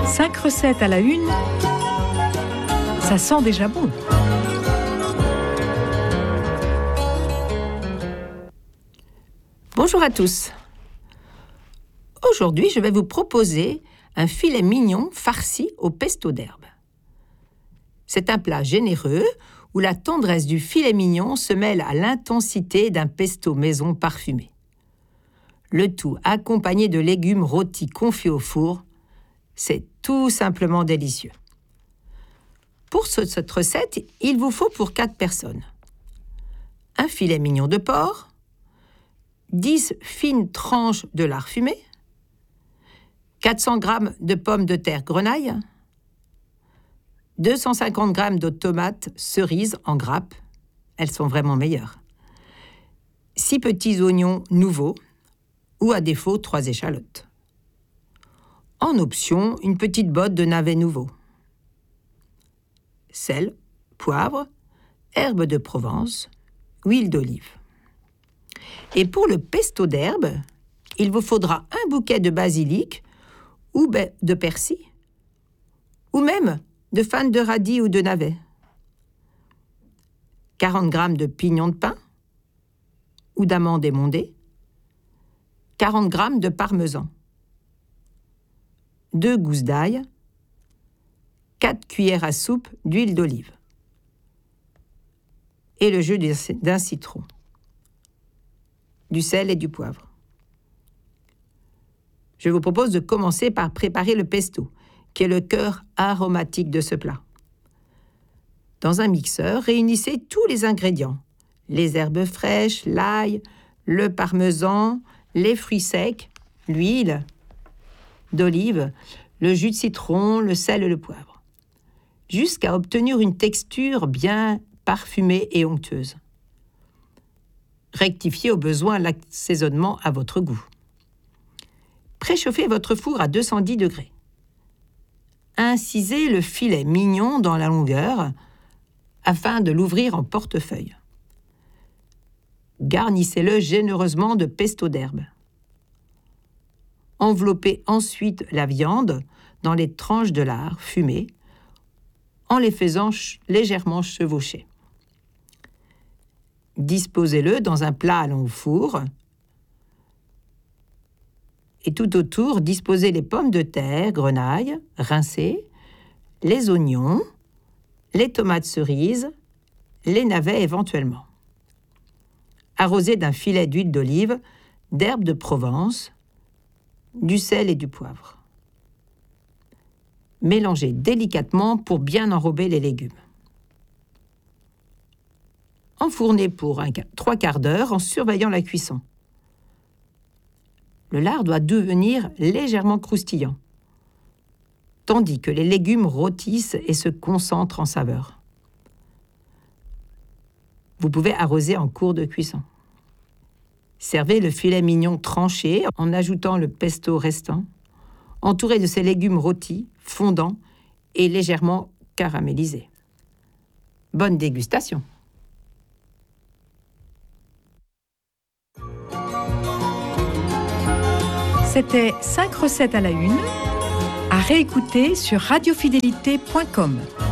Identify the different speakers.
Speaker 1: 5 recettes à la une, ça sent déjà bon.
Speaker 2: Bonjour à tous. Aujourd'hui, je vais vous proposer un filet mignon farci au pesto d'herbe. C'est un plat généreux où la tendresse du filet mignon se mêle à l'intensité d'un pesto maison parfumé. Le tout accompagné de légumes rôtis confits au four. C'est tout simplement délicieux. Pour cette recette, il vous faut pour 4 personnes un filet mignon de porc, 10 fines tranches de lard fumé, 400 g de pommes de terre grenaille, 250 g de tomates cerises en grappes, elles sont vraiment meilleures, 6 petits oignons nouveaux ou à défaut 3 échalotes. En option, une petite botte de navets nouveaux. Sel, poivre, herbes de Provence, huile d'olive. Et pour le pesto d'herbe, il vous faudra un bouquet de basilic ou de persil, ou même de fans de radis ou de navets, 40 g de pignons de pin ou d'amandes émondées, 40 g de parmesan, 2 gousses d'ail, 4 cuillères à soupe d'huile d'olive et le jus d'un citron, du sel et du poivre. Je vous propose de commencer par préparer le pesto, qui est le cœur aromatique de ce plat. Dans un mixeur, réunissez tous les ingrédients, les herbes fraîches, l'ail, le parmesan, les fruits secs, l'huile d'olive, le jus de citron, le sel et le poivre, jusqu'à obtenir une texture bien parfumée et onctueuse. Rectifiez au besoin l'assaisonnement à votre goût. Préchauffez votre four à 210 degrés. Incisez le filet mignon dans la longueur afin de l'ouvrir en portefeuille. Garnissez-le généreusement de pesto d'herbe. Enveloppez ensuite la viande dans les tranches de lard fumé en les faisant légèrement chevaucher. Disposez-le dans un plat allant au four et tout autour, disposez les pommes de terre, grenaille, rincées, les oignons, les tomates cerises, les navets éventuellement. Arrosez d'un filet d'huile d'olive, d'herbes de Provence, du sel et du poivre. Mélangez délicatement pour bien enrober les légumes. Enfournez pour 3 quarts d'heure en surveillant la cuisson. Le lard doit devenir légèrement croustillant, tandis que les légumes rôtissent et se concentrent en saveur. Vous pouvez arroser en cours de cuisson. Servez le filet mignon tranché en ajoutant le pesto restant, entouré de ces légumes rôtis, fondants et légèrement caramélisés. Bonne dégustation!
Speaker 1: C'était 5 recettes à la une, à réécouter sur radiofidélité.com.